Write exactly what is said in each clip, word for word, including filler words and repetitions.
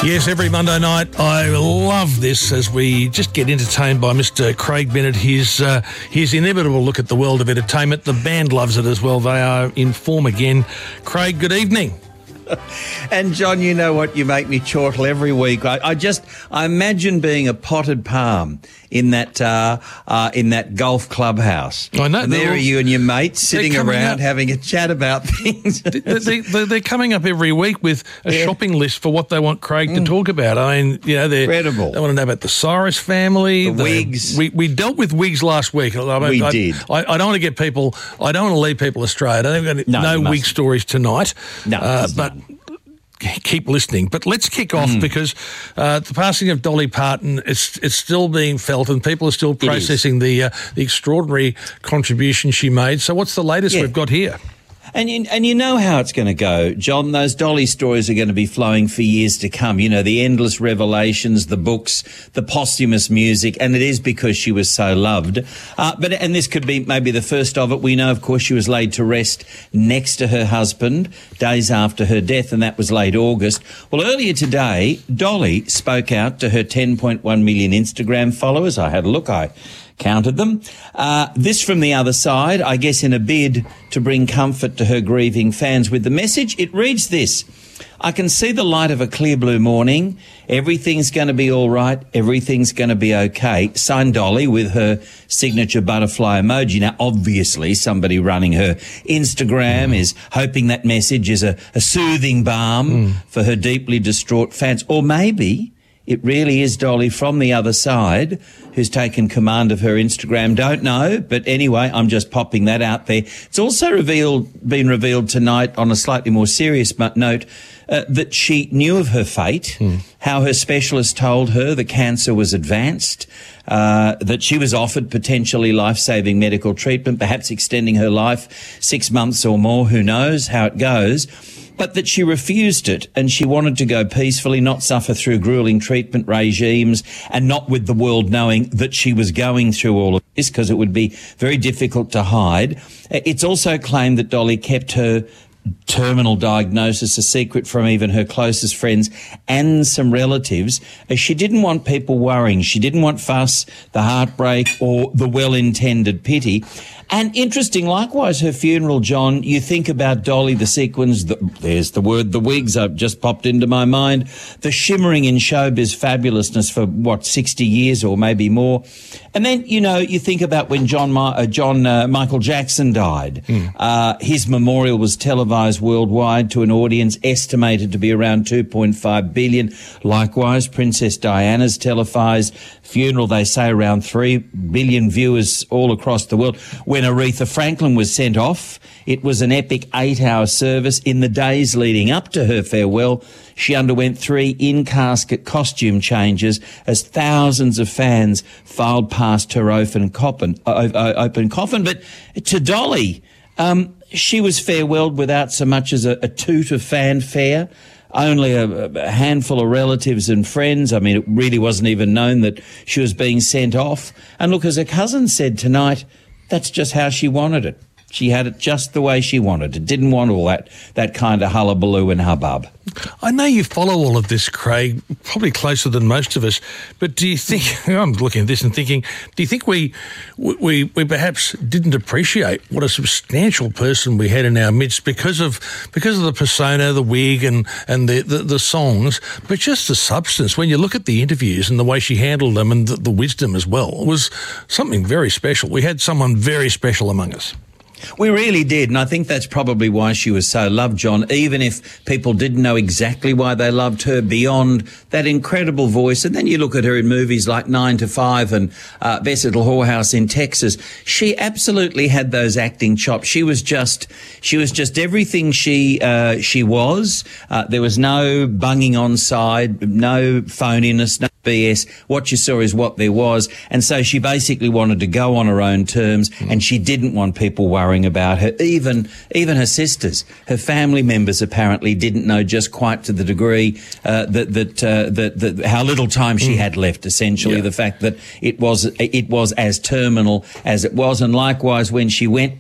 Yes, every Monday night I love this as we just get entertained by Mister Craig Bennett. His, uh, his inimitable look at the world of entertainment. The band loves it as well. They are in form again. Craig, good evening. And John, you know what? You make me chortle every week. I, I just, I imagine being a potted palm in that, uh, uh, in that golf clubhouse. I know. And there all, are you and your mates sitting around up, having a chat about things. they, they, they're coming up every week with a yeah. shopping list for what they want Craig mm. to talk about. I mean, you know, they're incredible. They want to know about the Cyrus family, the Wigs. We we dealt with Wigs last week. I mean, we I, did. I, I don't want to get people. I don't want to leave people astray. I don't have no, no Wig stories tonight. No, uh, but. None. Keep listening. But let's kick off mm. because uh, the passing of Dolly Parton, it's it's still being felt and people are still processing the uh, the extraordinary contribution she made. So what's the latest yeah. we've got here? And you, and you know how it's going to go, John. Those Dolly stories are going to be flowing for years to come. You know, the endless revelations, the books, the posthumous music, and it is because she was so loved. Uh, but and this could be maybe the first of it. We know, of course, she was laid to rest next to her husband days after her death, and that was late August. Well, earlier today, Dolly spoke out to her ten point one million Instagram followers. I had a look. I counted them. Uh, this from the other side, I guess in a bid to bring comfort to her grieving fans with the message. It reads this: I can see the light of a clear blue morning. Everything's going to be all right. Everything's going to be okay. Signed Dolly with her signature butterfly emoji. Now, obviously, somebody running her Instagram mm. is hoping that message is a, a soothing balm mm. for her deeply distraught fans. Or maybe it really is Dolly from the other side who's taken command of her Instagram. Don't know, but anyway, I'm just popping that out there. It's also revealed, been revealed tonight on a slightly more serious note uh, that she knew of her fate, mm. how her specialist told her the cancer was advanced, uh, that she was offered potentially life-saving medical treatment, perhaps extending her life six months or more, who knows how it goes. But that she refused it and she wanted to go peacefully, not suffer through grueling treatment regimes and not with the world knowing that she was going through all of this, because it would be very difficult to hide. It's also claimed that Dolly kept her terminal diagnosis a secret from even her closest friends and some relatives, as she didn't want people worrying. She didn't want fuss, the heartbreak, or the well-intended pity. And interesting, likewise, her funeral, John, you think about Dolly, the sequins, the, there's the word, the wigs, I've just popped into my mind, the shimmering in showbiz fabulousness for, what, sixty years or maybe more. And then, you know, you think about when John, Ma- uh, John uh, Michael Jackson died. Mm. Uh, his memorial was televised worldwide to an audience estimated to be around two point five billion. Likewise, Princess Diana's televised funeral, they say around three billion viewers all across the world. When Aretha Franklin was sent off, it was an epic eight-hour service. In the days leading up to her farewell, she underwent three in-casket costume changes as thousands of fans filed past her open coffin. Open coffin. But to Dolly, um, she was farewelled without so much as a, a toot of fanfare. Only a, a handful of relatives and friends. I mean, it really wasn't even known that she was being sent off. And look, as her cousin said tonight, that's just how she wanted it. She had it just the way she wanted it. Didn't want all that, that kind of hullabaloo and hubbub. I know you follow all of this, Craig, probably closer than most of us, but do you think, I'm looking at this and thinking, do you think we, we, we perhaps didn't appreciate what a substantial person we had in our midst because of, because of the persona, the wig and, and the, the, the songs, but just the substance? When you look at the interviews and the way she handled them and the, the wisdom as well, it was something very special. We had someone very special among us. We really did, and I think that's probably why she was so loved, John, even if people didn't know exactly why they loved her beyond that incredible voice. And then you look at her in movies like Nine to Five and uh, Best Little Whorehouse in Texas. She absolutely had those acting chops. She was just, she was just everything she uh, she was. Uh, there was no bunging on side, no phoniness, no B S. What you saw is what there was. And so she basically wanted to go on her own terms, mm. and she didn't want people worrying about her. Even even her sisters, her family members apparently didn't know just quite to the degree uh, that that, uh, that that how little time she mm. had left. Essentially, yeah. the fact that it was it was as terminal as it was, and likewise when she went,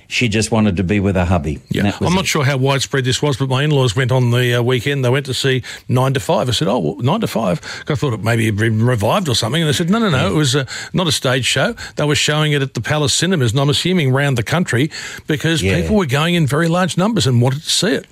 She just wanted to be with her hubby. Yeah. I'm not it. sure how widespread this was, but my in-laws went on the uh, weekend. They went to see Nine to Five. I said, oh, well, Nine to Five? I thought it maybe had been revived or something. And they said, no, no, no, yeah. it was uh, not a stage show. They were showing it at the Palace Cinemas, and I'm assuming around the country, because yeah. people were going in very large numbers and wanted to see it.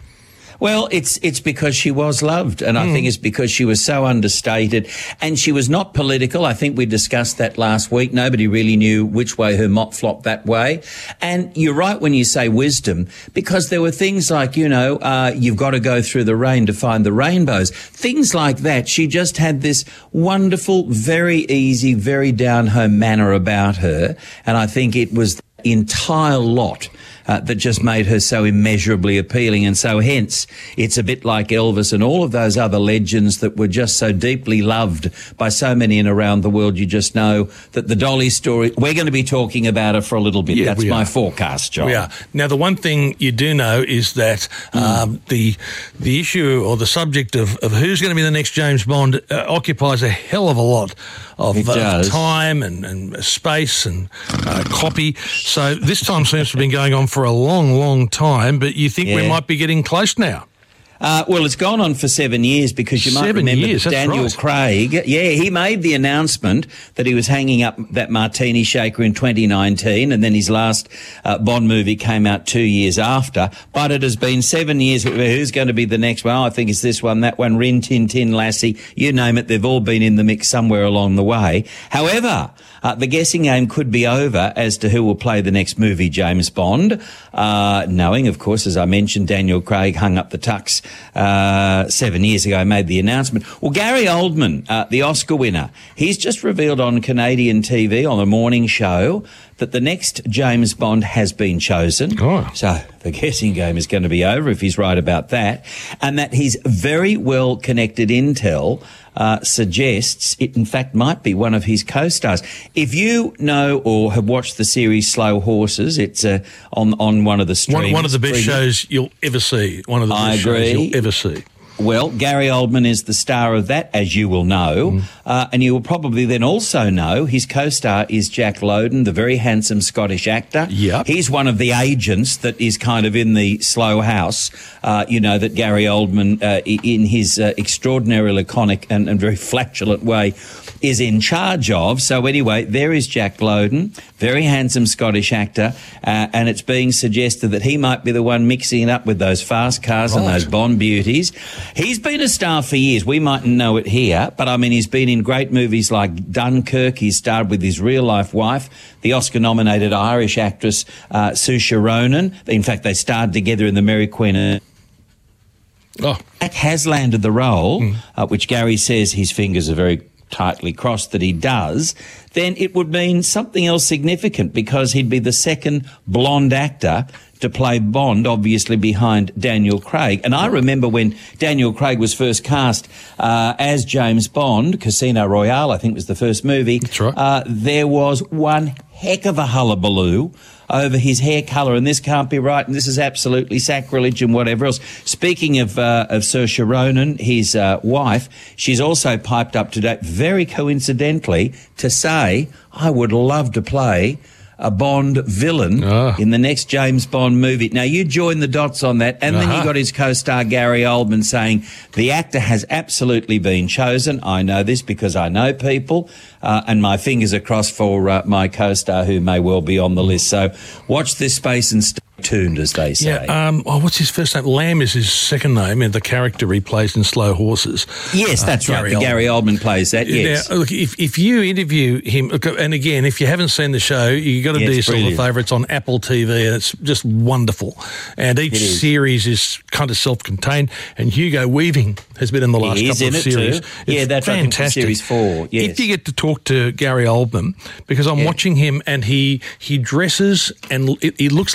Well, it's it's because she was loved, and I mm. think it's because she was so understated, and she was not political. I think we discussed that last week. Nobody really knew which way her mop flopped that way. And you're right when you say wisdom, because there were things like, you know, uh, you've got to go through the rain to find the rainbows. Things like that. She just had this wonderful, very easy, very down-home manner about her, and I think it was the entire lot Uh, that just made her so immeasurably appealing. And so hence, it's a bit like Elvis and all of those other legends that were just so deeply loved by so many in around the world. You just know that the Dolly story, we're going to be talking about her for a little bit. Yeah, That's my are. forecast, John. We are. Now, the one thing you do know is that mm. um, the the issue or the subject of, of who's going to be the next James Bond uh, occupies a hell of a lot of uh, time and, and space and uh, copy. So this time seems to have been going on for for a long, long time, but you think yeah. we might be getting close now? Uh, well, it's gone on for seven years because you might seven remember years, that Daniel right. Craig, yeah, he made the announcement that he was hanging up that martini shaker in twenty nineteen, and then his last uh, Bond movie came out two years after. But it has been seven years. Who's going to be the next one? Oh, I think it's this one, that one, Rin Tin Tin Lassie, you name it. They've all been in the mix somewhere along the way. However, Uh, the guessing game could be over as to who will play the next movie James Bond, uh, knowing, of course, as I mentioned, Daniel Craig hung up the tux uh, seven years ago, made the announcement. Well, Gary Oldman, uh, the Oscar winner, he's just revealed on Canadian T V on a morning show that the next James Bond has been chosen. Oh. So the guessing game is going to be over if he's right about that. And that his very well-connected intel uh, suggests it, in fact, might be one of his co-stars. If you know or have watched the series Slow Horses, it's uh, on, on one of the streams. One, one of the best shows you'll ever see. One of the best I agree. shows you'll ever see. Well, Gary Oldman is the star of that, as you will know. Mm. Uh, and you will probably then also know his co-star is Jack Lowden, the very handsome Scottish actor. Yep. He's one of the agents that is kind of in the slow house, uh, you know, that Gary Oldman, uh, in his uh, extraordinary laconic and, and very flatulent way, is in charge of. So anyway, there is Jack Lowden, very handsome Scottish actor, uh, and it's being suggested that he might be the one mixing it up with those fast cars right. and those Bond beauties. He's been a star for years. We mightn't know it here, but I mean, he's been in great movies like Dunkirk. He's starred with his real-life wife, the Oscar-nominated Irish actress uh, Saoirse Ronan. In fact, they starred together in The Mary Queen. Oh. Jack has landed the role, mm. uh, which Gary says his fingers are very tightly crossed that he does, then it would mean something else significant because he'd be the second blonde actor to play Bond, obviously behind Daniel Craig. And I remember when Daniel Craig was first cast uh, as James Bond, Casino Royale, I think was the first movie. That's right. Uh, there was one heck of a hullabaloo over his hair colour, and this can't be right, and this is absolutely sacrilege and whatever else. Speaking of uh, of Saoirse Ronan, his uh, wife, she's also piped up today, very coincidentally, to say, I would love to play a Bond villain oh. in the next James Bond movie. Now, you join the dots on that, and uh-huh. then you got his co-star Gary Oldman saying, the actor has absolutely been chosen. I know this because I know people, uh, and my fingers are crossed for uh, my co-star who may well be on the list. So watch this space and stay tuned, as they say. Yeah, um, oh, what's his first name? Lamb is his second name, and the character he plays in Slow Horses. Yes, that's uh, right. The Gary Oldman plays that, yes. Now, look, if, if you interview him, and again, if you haven't seen the show, you got to yeah, do yourself a favour. It's on Apple T V, and it's just wonderful. And each is. series is kind of self-contained, and Hugo Weaving has been in the last couple of series. Too. Yeah, that's fantastic. Series four, yes. If you get to talk to Gary Oldman, because I'm yeah. watching him, and he he dresses, and it, it looks like his hair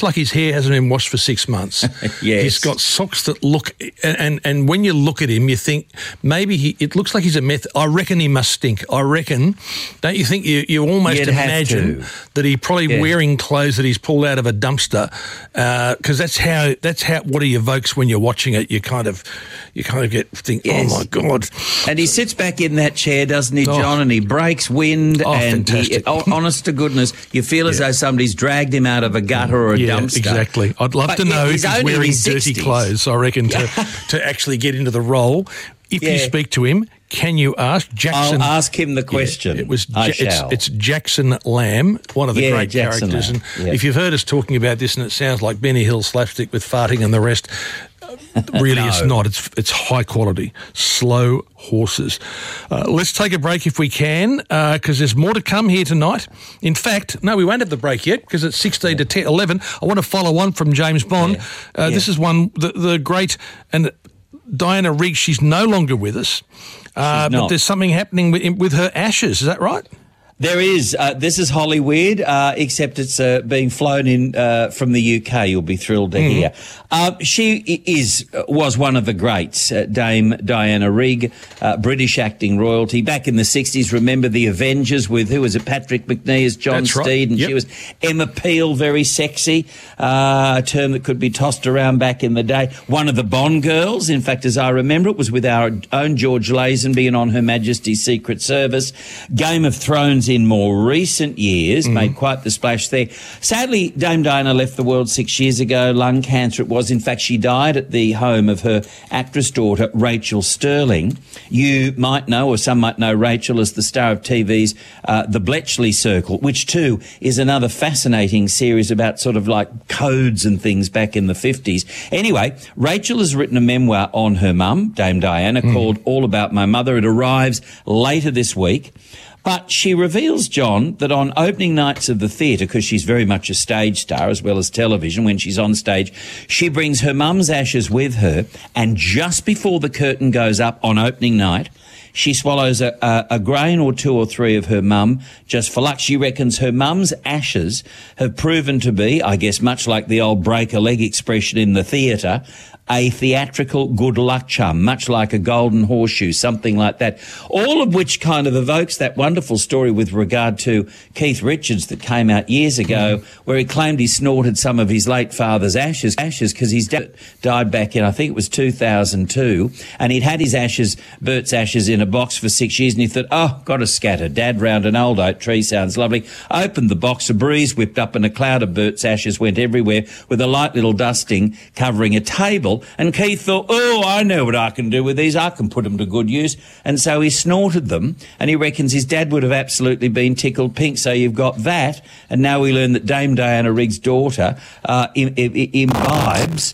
hair hasn't been washed for six months. Yes. He's got socks that look, and, and, and when you look at him, you think maybe he, it looks like he's a meth. I reckon he must stink. I reckon, don't you think you, you almost You'd imagine that he probably Yeah. wearing clothes that he's pulled out of a dumpster, because uh, that's how that's how what he evokes when you're watching it. You kind of you kind of get think, Yes. oh my God. And he sits back in that chair, doesn't he, John? Oh. And he breaks wind. Oh, and he, fantastic. oh, honest to goodness, you feel as Yeah. though somebody's dragged him out of a gutter or a Yeah, dumpster. exactly. I'd love But to know yeah, if he's he's only in wearing his dirty sixties. clothes, I reckon, to, to actually get into the role. If you Yeah. speak to him, can you ask Jackson? I'll ask him the question. Yeah, it was I Ja- shall. it's, it's Jackson Lamb, one of the Yeah, great Jackson characters. Lamb. And Yeah. if you've heard us talking about this and it sounds like Benny Hill slapstick with farting and the rest, uh, really No. it's not. It's it's high quality, slow horses. Uh, let's take a break if we can, because there's more to come here tonight. In fact, no, we won't have the break yet because it's sixteen to ten, eleven. I want to follow on from James Bond. Yeah. Uh, Yeah. This is one, the, the great, and Diana Rigg, she's no longer with us. Uh, but not. there's something happening with, with her ashes. Is that right? There is. Uh, this is Hollywood, uh, except it's uh, being flown in uh, from the U K. You'll be thrilled to Mm-hmm. hear. Uh, she is was one of the greats, uh, Dame Diana Rigg, uh, British acting royalty. Back in the sixties, remember The Avengers with, who was it, Patrick McNee as John That's right. Steed, and Yep. she was Emma Peel, very sexy, uh, a term that could be tossed around back in the day. One of the Bond girls, in fact, as I remember, it was with our own George Lazenby and On Her Majesty's Secret Service. Game of Thrones in more recent years Mm-hmm. made quite the splash there. Sadly, Dame Diana left the world six years ago. Lung cancer it was. In fact, she died at the home of her actress daughter, Rachel Sterling. You might know, or some might know, Rachel as the star of T V's uh, The Bletchley Circle, which too is another fascinating series about sort of like codes and things back in the fifties. Anyway, Rachel has written a memoir on her mum, Dame Diana, Mm. called All About My Mother. It arrives later this week. But she reveals, John, that on opening nights of the theatre, because she's very much a stage star as well as television, when she's on stage, she brings her mum's ashes with her, and just before the curtain goes up on opening night, she swallows a, a, a grain or two or three of her mum just for luck. She reckons her mum's ashes have proven to be, I guess much like the old break a leg expression in the theatre, a theatrical good luck charm, much like a golden horseshoe, something like that. All of which kind of evokes that wonderful story with regard to Keith Richards that came out years ago, mm. where he claimed he snorted some of his late father's ashes, ashes because his dad died back in, I think it was two thousand two, and he'd had his ashes, Bert's ashes, in a box for six years, and he thought, oh, got to scatter. Dad round an old oak tree sounds lovely. Opened the box, a breeze whipped up, and a cloud of Bert's ashes went everywhere with a light little dusting covering a table. And Keith thought, oh, I know what I can do with these. I can put them to good use. And so he snorted them, and he reckons his dad would have absolutely been tickled pink. So you've got that, and now we learn that Dame Diana Rigg's daughter uh, im- im- imbibes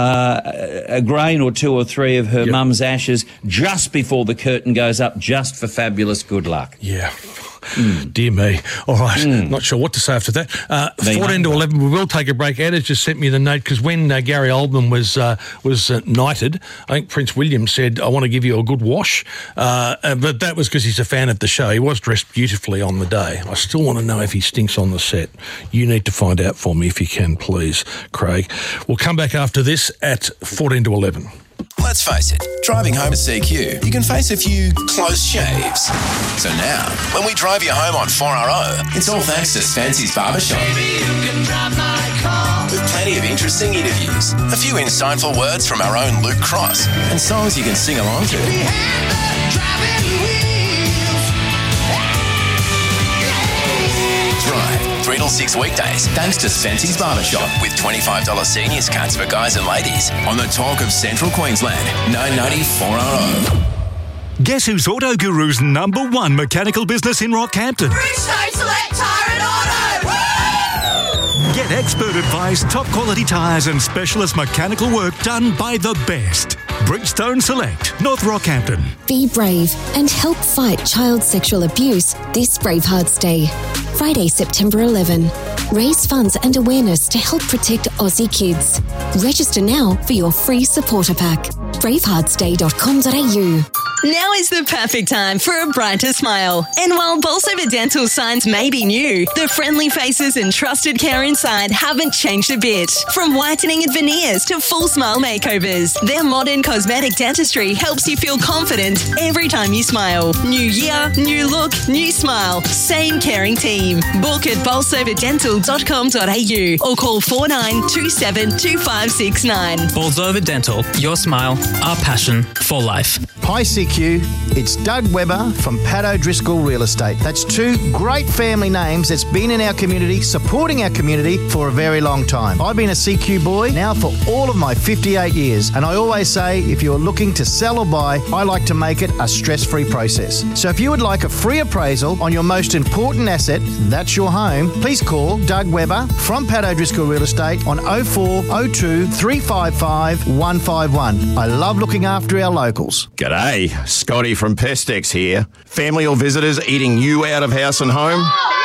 uh, a grain or two or three of her Yep. mum's ashes just before the curtain goes up, just for fabulous good luck. Yeah. Mm. Dear me. All right. Mm. Not sure what to say after that. Uh, Me fourteen to neither. eleven, we will take a break. Ed has just sent me the note because when uh, Gary Oldman was uh, was uh, knighted, I think Prince William said, I want to give you a good wash. Uh, uh, but that was because he's a fan of the show. He was dressed beautifully on the day. I still want to know if he stinks on the set. You need to find out for me if you can, please, Craig. We'll come back after this at fourteen to eleven. Let's face it, driving home at C Q, you can face a few close shaves. So now, when we drive you home on four R O, it's all thanks to Spency's Barbershop. Baby, you can drive my car. With plenty of interesting interviews, a few insightful words from our own Luke Cross, and songs you can sing along to. We had the driving wheels. Drive three till six weekdays, thanks to Spency's Barbershop, with twenty-five dollars seniors cuts for guys and ladies on the talk of Central Queensland, nine ninety four R O. Guess who's Auto Guru's number one mechanical business in Rockhampton? Bridgestone Select Tyre and Auto. Woo! Get expert advice, top quality tyres and specialist mechanical work done by the best. Bridgestone Select, North Rockhampton. Be brave and help fight child sexual abuse this Bravehearts Day. Friday, September eleventh. Raise funds and awareness to help protect Aussie kids. Register now for your free supporter pack. bravehearts day dot com dot a u. Now is the perfect time for a brighter smile. And while Bolsover Dental signs may be new, the friendly faces and trusted care inside haven't changed a bit. From whitening and veneers to full smile makeovers, their modern cosmetic dentistry helps you feel confident every time you smile. New year, new look, new smile. Same caring team. Book at bolsover dental dot com dot a u or call four nine two seven two five six nine. Bolsover Dental, your smile, our passion for life. Hi C Q, it's Doug Webber from Pat O'Driscoll Real Estate. That's two great family names that's been in our community, supporting our community for a very long time. I've been a C Q boy now for all of my fifty-eight years, and I always say if you're looking to sell or buy, I like to make it a stress-free process. So if you would like a free appraisal on your most important asset, that's your home, please call Doug Webber from Pat O'Driscoll Real Estate on oh four oh two three five five one five one. I love looking after our locals. G'day, Scotty from Pestex here. Family or visitors eating you out of house and home?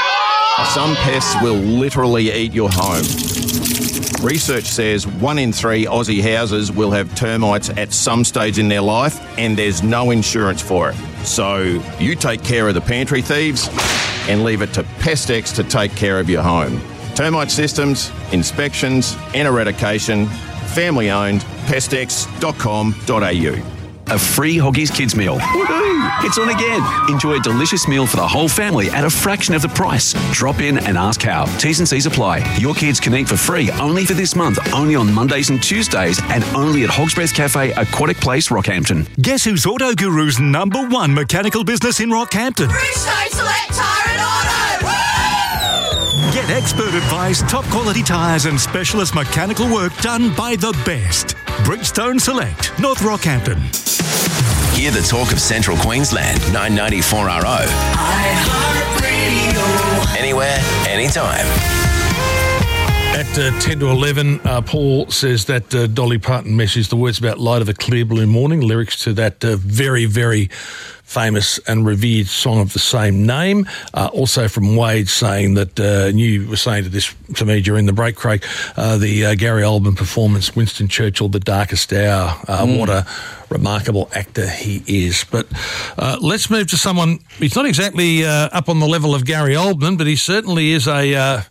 Some pests will literally eat your home. Research says one in three Aussie houses will have termites at some stage in their life, and there's no insurance for it. So you take care of the pantry thieves and leave it to Pestex to take care of your home. Termite systems, inspections and eradication, family owned, pestex dot com dot a u. A free Hoggies Kids meal. Woohoo! It's on again. Enjoy a delicious meal for the whole family at a fraction of the price. Drop in and ask how. T's and C's apply. Your kids can eat for free only for this month, only on Mondays and Tuesdays, and only at Hog's Breath Cafe, Aquatic Place, Rockhampton. Guess who's Auto Guru's number one mechanical business in Rockhampton? Bridgestone Select Tyre and Auto. Woo! Get expert advice, top quality tyres and specialist mechanical work done by the best. Bridgestone Select, North Rockhampton. Hear the talk of Central Queensland, nine ninety-four R O. iHeartRadio. Anywhere, anytime. At uh, ten to eleven, uh, Paul says that uh, Dolly Parton message, the words about Light of a Clear Blue Morning, lyrics to that uh, very, very famous and revered song of the same name. Uh, also from Wade saying that, uh, and you were saying to this to me during the break, Craig, uh, the uh, Gary Oldman performance, Winston Churchill, The Darkest Hour, uh, mm. what a remarkable actor he is. But uh, let's move to someone, he's not exactly uh, up on the level of Gary Oldman, but he certainly is a... Uh,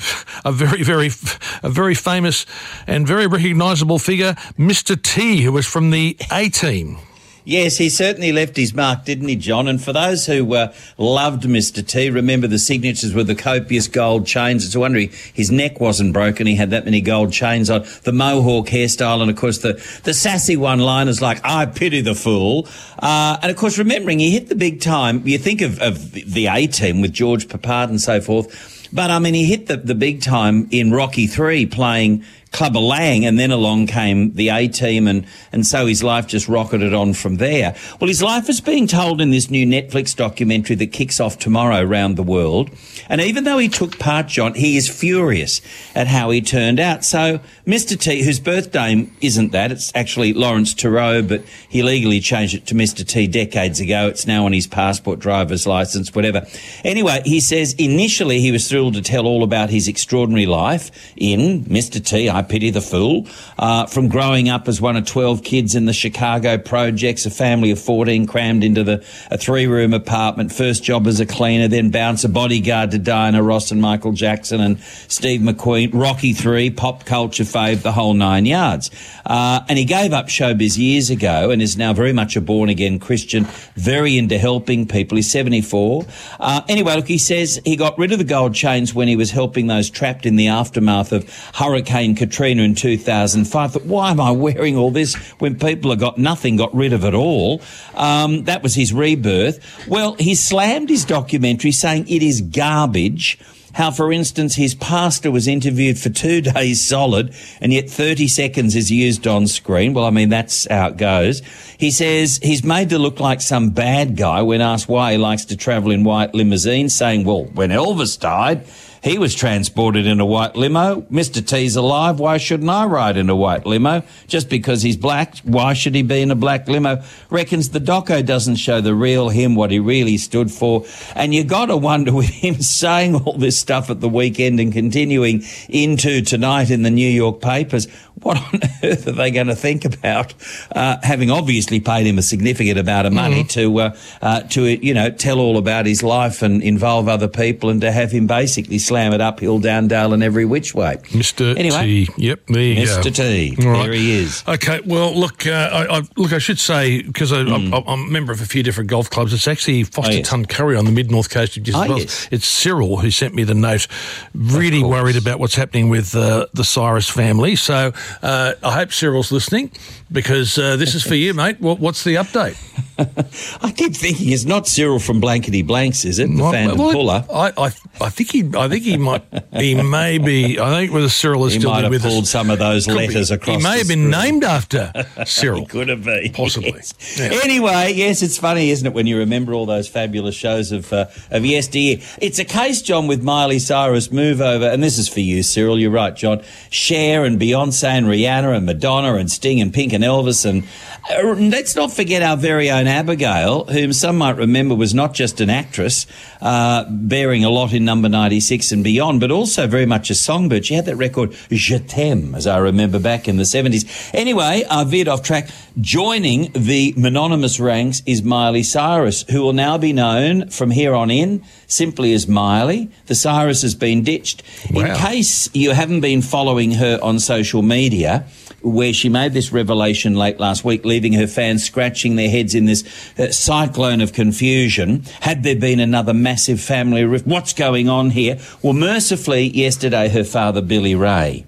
a very, very, a very famous and very recognisable figure, Mister T, who was from the A-Team. Yes, he certainly left his mark, didn't he, John? And for those who uh, loved Mister T, remember the signatures with the copious gold chains. It's a wonder he, his neck wasn't broken. He had that many gold chains on. The mohawk hairstyle and, of course, the, the sassy one-liners like, I pity the fool. Uh, and, of course, remembering he hit the big time. You think of, of the A-Team with George Papard and so forth. But, I mean, he hit the, the big time in Rocky three playing Clubber Lang, and then along came the A-Team, and, and so his life just rocketed on from there. Well, his life is being told in this new Netflix documentary that kicks off tomorrow around the world. And even though he took part, John, he is furious at how he turned out. So Mister T, whose birthday isn't that, it's actually Lawrence Theroux, but he legally changed it to Mister T decades ago. It's now on his passport, driver's licence, whatever. Anyway, he says initially he was thrilled to tell all about his extraordinary life in Mister T, I pity the fool, uh, from growing up as one of twelve kids in the Chicago projects, a family of fourteen crammed into the a three-room apartment, first job as a cleaner, then bouncer, bodyguard to Diana Ross and Michael Jackson and Steve McQueen, Rocky three, pop culture fave, the whole nine yards. Uh, and he gave up showbiz years ago and is now very much a born-again Christian, very into helping people. He's seventy-four. Uh, anyway, look, he says he got rid of the gold chains when he was helping those trapped in the aftermath of Hurricane Katrina in two thousand five. Thought, why am I wearing all this when people have got nothing, got rid of it all? Um, that was his rebirth. Well, he slammed his documentary saying it is garbage. How, for instance, his pastor was interviewed for two days solid and yet thirty seconds is used on screen. Well, I mean, that's how it goes. He says he's made to look like some bad guy when asked why he likes to travel in white limousines, saying, well, when Elvis died, He was transported in a white limo. Mister T's alive. Why shouldn't I ride in a white limo? Just because he's black, why should he be in a black limo? Reckons the doco doesn't show the real him, what he really stood for. And you got to wonder, with him saying all this stuff at the weekend and continuing into tonight in the New York papers, what on earth are they going to think about, uh, having obviously paid him a significant amount of money mm. to, uh, uh, to, you know, tell all about his life and involve other people, and to have him basically slam it uphill, down, dale and every which way. Mister Anyway, T. Yep, there you Mister go. T. Right. There he is. Okay, well, look, uh, I, I, look, I should say, because mm. I'm, I'm a member of a few different golf clubs, it's actually Foster oh, yes. Ton Curry on the mid-north coast of New South Oh, Wales. yes. It's Cyril who sent me the note, really worried about what's happening with uh, the Cyrus family. So uh, I hope Cyril's listening, because uh, this is for you, mate. What, what's the update? I keep thinking it's not Cyril from Blankety Blanks, is it? The Well, Phantom well, Puller. I, I, I think he, I think he might, he may be. I think whether Cyril is He still might have with pulled us. some of those Could letters be. across. He may the have been screen. named after Cyril. Could have been, possibly. Yes. Yeah. Anyway, yes, it's funny, isn't it, when you remember all those fabulous shows of uh, of yesteryear. It's a case, John, with Miley Cyrus move over, and this is for you, Cyril. You're right, John. Cher and Beyonce and Rihanna and Madonna and Sting and Pink and Elvis, and uh, let's not forget our very own Abigail, whom some might remember was not just an actress, uh, bearing a lot in Number ninety-six and beyond, but also very much a songbird. She had that record Je T'aime, as I remember back in the seventies. Anyway, I veered off track. Joining the mononymous ranks is Miley Cyrus, who will now be known from here on in simply as Miley. The Cyrus has been ditched. Wow. In case you haven't been following her on social media, where she made this revelation late last week, leaving her fans scratching their heads in this uh, cyclone of confusion. Had there been another massive family rift? What's going on here? Well, mercifully, yesterday, her father, Billy Ray,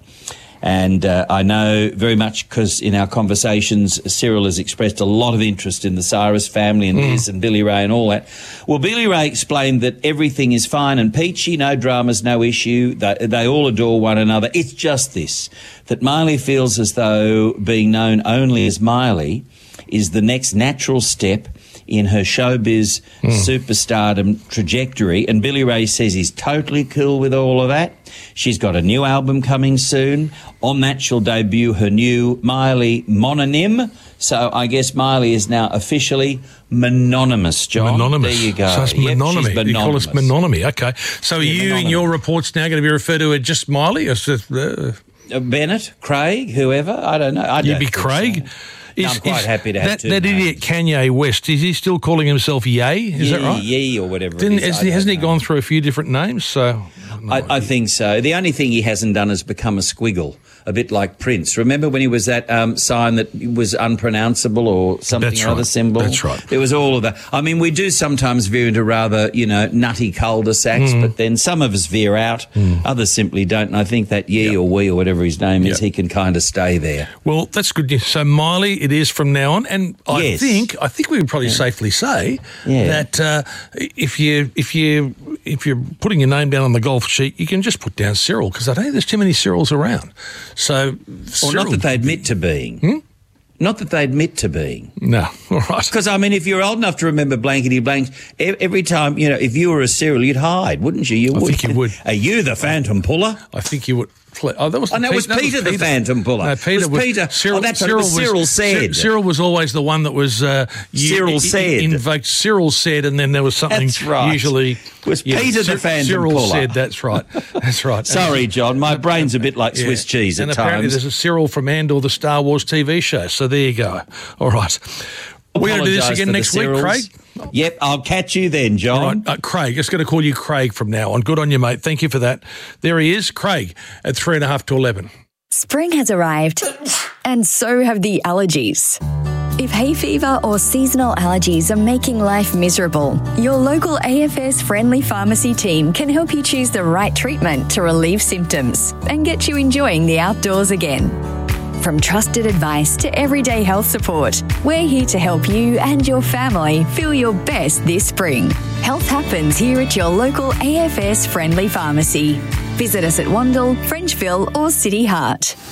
and uh, I know very much because in our conversations, Cyril has expressed a lot of interest in the Cyrus family and Mm. this and Billy Ray and all that. Well, Billy Ray explained that everything is fine and peachy, no dramas, no issue. They, they all adore one another. It's just this, that Miley feels as though being known only as Miley is the next natural step in her showbiz mm. superstardom trajectory. And Billy Ray says he's totally cool with all of that. She's got a new album coming soon. On that, she'll debut her new Miley mononym. So I guess Miley is now officially mononymous, John. Mononymous. There you go. So it's Yep, mononymy. she's You call us mononymy. Okay. So are Yeah, you in mononymy. your reports now going to be referred to as just Miley? Or just, uh, Uh, Bennett, Craig, whoever, I don't know. I you'd don't be think Craig? so. No, I'm quite happy to have that, two That names. idiot Kanye West, is he still calling himself Ye? Is Yee, that right? Yee or whatever Didn't, it is. hasn't, I he, hasn't he don't know. gone through a few different names? So I, I think so. The only thing he hasn't done is become a squiggle, a bit like Prince. Remember when he was that um, sign that was unpronounceable or something That's or other right. symbol? That's right. There was all of that. I mean, we do sometimes veer into rather, you know, nutty cul-de-sacs, Mm. but then some of us veer out, Mm. others simply don't. And I think that Yee Yep. or Wee or whatever his name is, Yep. he can kind of stay there. Well, that's good news. So Miley, it is from now on, and I Yes. think I think we would probably safely say Yeah. that uh, if you if you if you're putting your name down on the golf sheet, you can just put down Cyril, because I don't think there's too many Cyrils around. So, Or Cyril, not that they admit to being. Hmm? Not that they admit to being. no, all right. Because, I mean, if you're old enough to remember blankety blanks, e- every time, you know, if you were a Cyril, you'd hide, wouldn't you? You I would. think you would. Are you the Phantom Puller? I think you would. Oh, that was Oh, that was Pete- Peter the Phantom Puller. No, Peter Was Peter- Cyril, oh, that's what it was. Cyril said. Cyril was always the one that was. Uh, you- Cyril i- said. invoked. Cyril said, and then there was something. That's right. Usually, It was Peter the Phantom Cyril Puller. said. That's right. That's right. Sorry, John, my brain's a bit like Yeah. Swiss cheese at and apparently times. there's a Cyril from Andor, the Star Wars T V show. So there you go. All right. We're going to do this Apologise again for the next week, Cyrils. Craig. Yep, I'll catch you then, John. All right, uh, Craig. Just going to call you Craig from now on. Good on you, mate. Thank you for that. There he is, Craig, at three and a half to eleven. Spring has arrived, and so have the allergies. If hay fever or seasonal allergies are making life miserable, your local A F S friendly pharmacy team can help you choose the right treatment to relieve symptoms and get you enjoying the outdoors again. From trusted advice to everyday health support, we're here to help you and your family feel your best this spring. Health happens here at your local A F S friendly pharmacy. Visit us at Wandle, Frenchville or City Heart.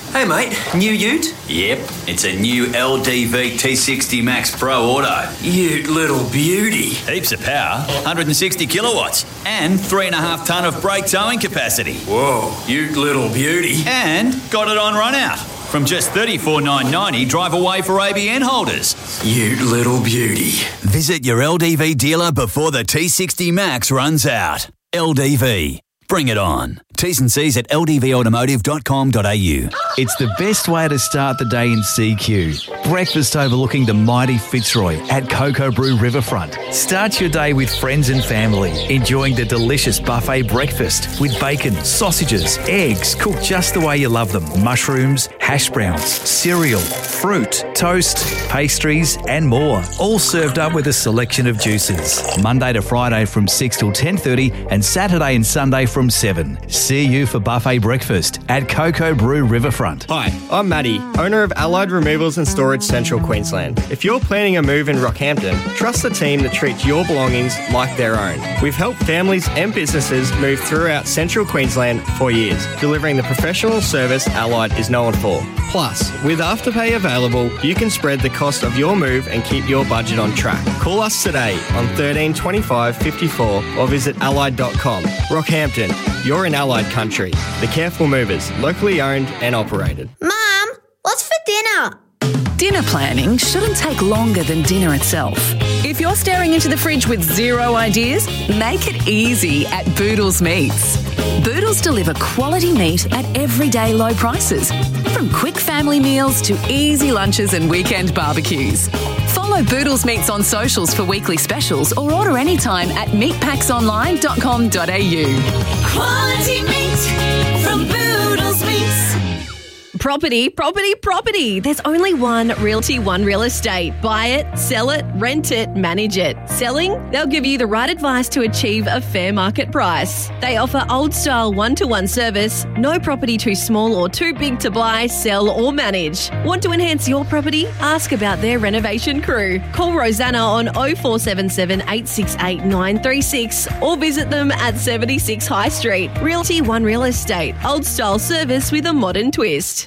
Hey mate, new ute? Yep, it's a new L D V T sixty Max Pro Auto. Ute little beauty. Heaps of power, one hundred sixty kilowatts, and three and a half tonne of brake towing capacity. Whoa, ute little beauty. And got it on run out. From just thirty-four thousand nine hundred ninety dollars, drive away for A B N holders. Ute little beauty. Visit your L D V dealer before the T sixty Max runs out. L D V. Bring it on. T's and C's at l d v automotive dot com dot a u. It's the best way to start the day in C Q. Breakfast overlooking the mighty Fitzroy at Cocoa Brew Riverfront. Start your day with friends and family, enjoying the delicious buffet breakfast with bacon, sausages, eggs, cooked just the way you love them, mushrooms, hash browns, cereal, fruit, toast, pastries and more. All served up with a selection of juices. Monday to Friday from six till ten thirty and Saturday and Sunday from seven. See you for buffet breakfast at Cocoa Brew Riverfront. Hi, I'm Matty, owner of Allied Removals and Storage Central Queensland. If you're planning a move in Rockhampton, trust the team that treats your belongings like their own. We've helped families and businesses move throughout Central Queensland for years, delivering the professional service Allied is known for. Plus, with Afterpay available, you can spread the cost of your move and keep your budget on track. Call us today on thirteen twenty-five fifty-four or visit allied dot com. Rockhampton, you're in Allied country. The Careful Movers, locally owned and operated. Mum, what's for dinner? Dinner planning shouldn't take longer than dinner itself. If you're staring into the fridge with zero ideas, make it easy at Boodles Meats. Boodles deliver quality meat at everyday low prices, from quick family meals to easy lunches and weekend barbecues. Follow Boodles Meats on socials for weekly specials or order anytime at meat packs online dot com dot a u. Quality meat from Boodles Meats. Property, property, property. There's only one Realty One Real Estate. Buy it, sell it, rent it, manage it. Selling? They'll give you the right advice to achieve a fair market price. They offer old-style one-to-one service, no property too small or too big to buy, sell or manage. Want to enhance your property? Ask about their renovation crew. Call Rosanna on oh four seven seven, eight six eight, nine three six or visit them at seventy-six High Street. Realty One Real Estate. Old-style service with a modern twist.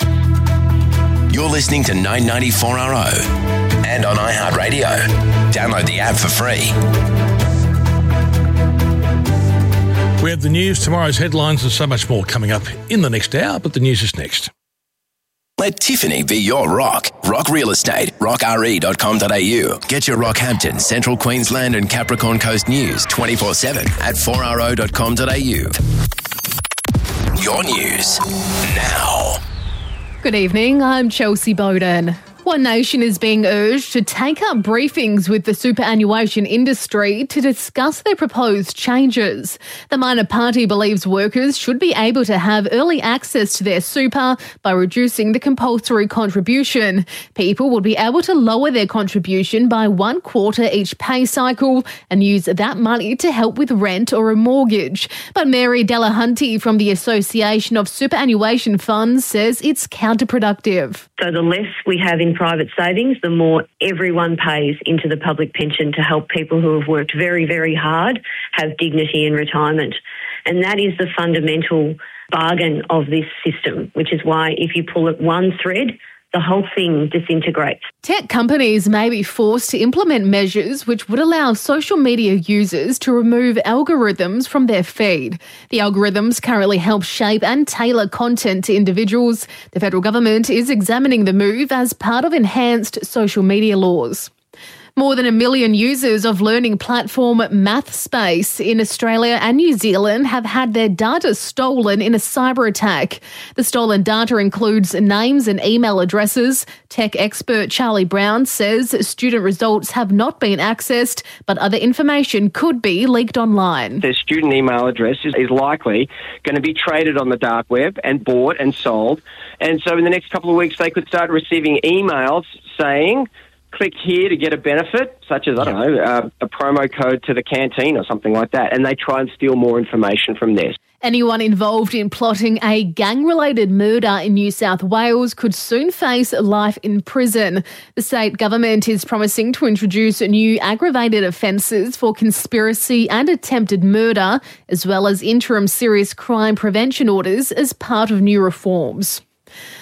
You're listening to nine ninety-four R O and on iHeartRadio. Download the app for free. We have the news, tomorrow's headlines, and so much more coming up in the next hour, but the news is next. Let Tiffany be your rock. Rock Real Estate. rock r e dot com dot a u. Get your Rockhampton, Central Queensland and Capricorn Coast news twenty-four seven at four r o dot com dot a u. Your news now. Good evening, I'm Chelsea Bowden. One Nation is being urged to take up briefings with the superannuation industry to discuss their proposed changes. The minor party believes workers should be able to have early access to their super by reducing the compulsory contribution. People will be able to lower their contribution by one quarter each pay cycle and use that money to help with rent or a mortgage. But Mary Delahunty from the Association of Superannuation Funds says it's counterproductive. So the less we have in private savings, the more everyone pays into the public pension to help people who have worked very, very hard have dignity in retirement. And that is the fundamental bargain of this system, which is why if you pull at one thread, the whole thing disintegrates. Tech companies may be forced to implement measures which would allow social media users to remove algorithms from their feed. The algorithms currently help shape and tailor content to individuals. The federal government is examining the move as part of enhanced social media laws. More than a million users of learning platform MathSpace in Australia and New Zealand have had their data stolen in a cyber attack. The stolen data includes names and email addresses. Tech expert Charlie Brown says student results have not been accessed, but other information could be leaked online. Their student email address is, is likely going to be traded on the dark web and bought and sold. And so in the next couple of weeks, they could start receiving emails saying, click here to get a benefit, such as, I don't know, uh, a promo code to the canteen or something like that, and they try and steal more information from there. Anyone involved in plotting a gang-related murder in New South Wales could soon face life in prison. The state government is promising to introduce new aggravated offences for conspiracy and attempted murder, as well as interim serious crime prevention orders as part of new reforms.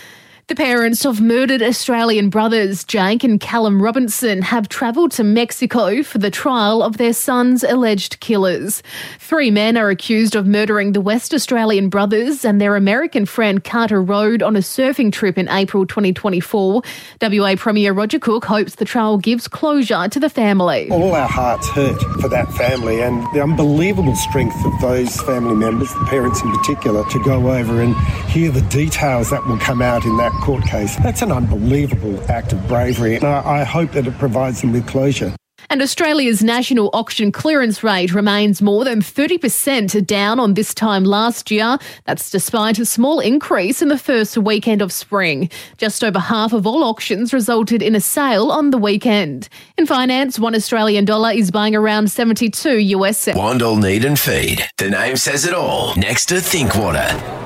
The parents of murdered Australian brothers Jake and Callum Robinson have travelled to Mexico for the trial of their son's alleged killers. Three men are accused of murdering the West Australian brothers and their American friend Carter Road on a surfing trip in April twenty twenty-four. W A Premier Roger Cook hopes the trial gives closure to the family. All our hearts hurt for that family and the unbelievable strength of those family members, the parents in particular, to go over and hear the details that will come out in that court case. That's an unbelievable act of bravery, and I, I hope that it provides them with closure. And Australia's national auction clearance rate remains more than thirty percent down on this time last year. That's despite a small increase in the first weekend of spring. Just over half of all auctions resulted in a sale on the weekend. In finance, one Australian dollar is buying around seventy-two U S cents. Wandle, Need and Feed. The name says it all. Next to Thinkwater.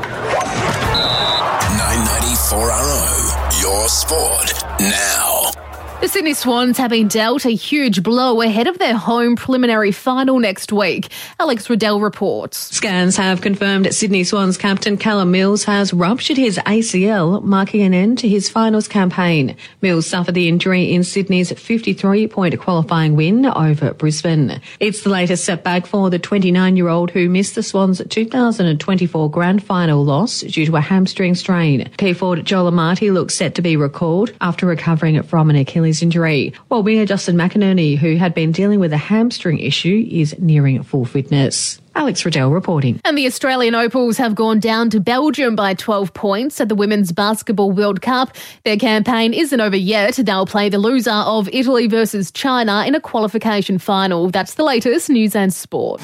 nine ninety-four R O. Your sport now. The Sydney Swans have been dealt a huge blow ahead of their home preliminary final next week. Alex Riddell reports. Scans have confirmed Sydney Swans captain Callum Mills has ruptured his A C L, marking an end to his finals campaign. Mills suffered the injury in Sydney's fifty-three point qualifying win over Brisbane. It's the latest setback for the twenty-nine-year-old who missed the Swans' two thousand twenty-four grand final loss due to a hamstring strain. Key forward Joel Amati looks set to be recalled after recovering from an Achilles injury, while winger Justin McInerney, who had been dealing with a hamstring issue, is nearing full fitness. Alex Riddell reporting. And the Australian Opals have gone down to Belgium by twelve points at the Women's Basketball World Cup. Their campaign isn't over yet. They'll play the loser of Italy versus China in a qualification final. That's the latest news and sport.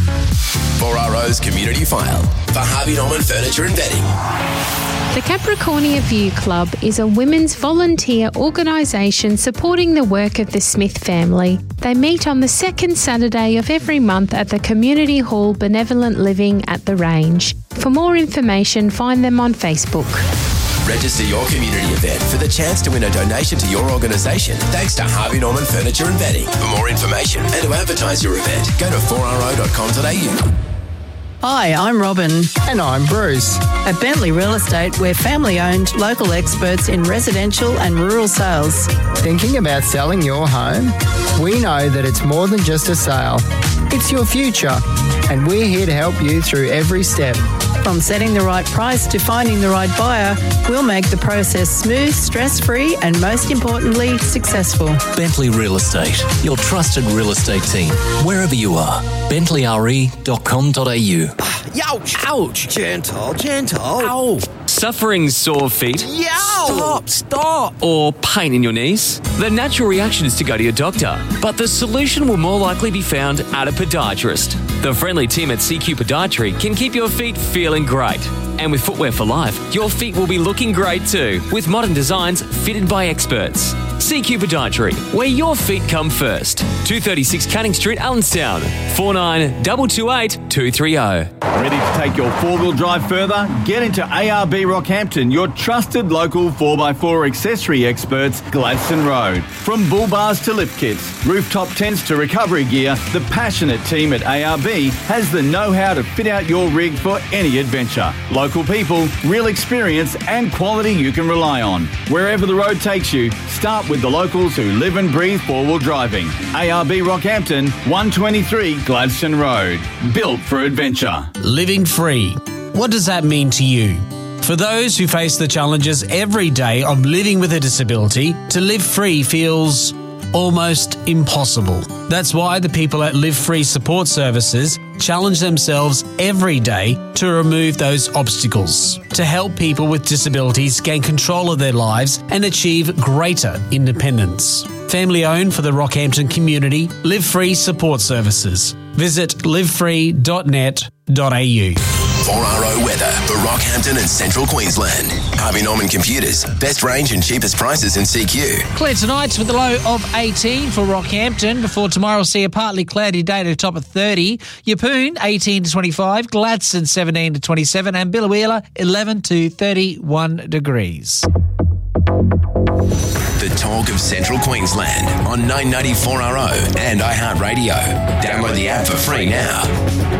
four R O's Community File for Harvey Norman Furniture and Bedding. The Capricornia View Club is a women's volunteer organisation supporting the work of the Smith family. They meet on the second Saturday of every month at the Community Hall Benevolent Living at the Range. For more information, find them on Facebook. Register your community event for the chance to win a donation to your organisation thanks to Harvey Norman Furniture and Bedding. For more information and to advertise your event, go to four R O dot com dot A U. Hi, I'm Robin. And I'm Bruce. At Bentley Real Estate, we're family-owned, local experts in residential and rural sales. Thinking about selling your home? We know that it's more than just a sale. It's your future, and we're here to help you through every step. From setting the right price to finding the right buyer, we'll make the process smooth, stress-free, and most importantly, successful. Bentley Real Estate, your trusted real estate team, wherever you are. bentley r e dot com dot a u. Ouch! Ouch! Gentle, gentle. Ow! Suffering sore feet? Yow! Stop, stop! Or pain in your knees? The natural reaction is to go to your doctor, but the solution will more likely be found at a podiatrist. The friendly team at C Q Podiatry can keep your feet feeling great. And with Footwear for Life, your feet will be looking great too, with modern designs fitted by experts. C Q Podiatry, where your feet come first. two thirty-six Canning Street, Allenstown. four nine two two eight two three zero. Ready to take your four-wheel drive further? Get into A R B Rockhampton, your trusted local four by four accessory experts, Gladstone Road. From bull bars to lift kits, rooftop tents to recovery gear, the passionate team at A R B has the know-how to fit out your rig for any adventure. Local people, real experience and quality you can rely on. Wherever the road takes you, start with the locals who live and breathe four-wheel driving. A R B Rockhampton, one twenty-three Gladstone Road. Built for adventure. Living free. What does that mean to you? For those who face the challenges every day of living with a disability, to live free feels almost impossible. That's why the people at Live Free Support Services challenge themselves every day to remove those obstacles, to help people with disabilities gain control of their lives and achieve greater independence. Family owned for the Rockhampton community, Live Free Support Services. Visit live free dot net dot a u. four R O weather for Rockhampton and Central Queensland. Harvey Norman Computers. Best range and cheapest prices in C Q. Clear tonight with a low of eighteen for Rockhampton. Before tomorrow, we'll see a partly cloudy day to a top of thirty. Yeppoon, eighteen to twenty-five. Gladstone, seventeen to twenty-seven. And Biloela, eleven to thirty-one degrees. The talk of Central Queensland on nine ninety-four R O and iHeartRadio. Download the app for free now.